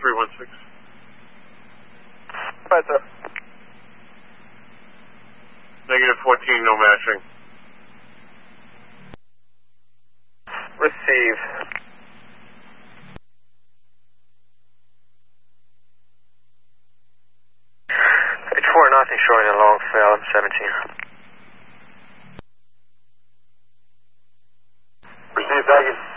316. Right, sir. Negative 14, no matching. Receive. H4, nothing showing in long fail. I'm 17. Receive, thank you.